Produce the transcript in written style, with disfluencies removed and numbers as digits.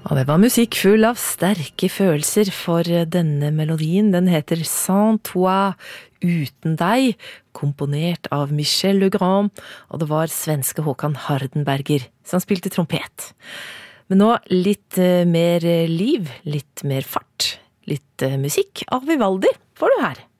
Og det var musikk full av sterke følelser, for denne melodien, den heter Sans toi, uten deg, komponert av Michel Legrand, og det var svenske Håkan Hardenberger som spilte trompet. Men nå litt mer liv, litt mer fart, litt musikk av Vivaldi får du her.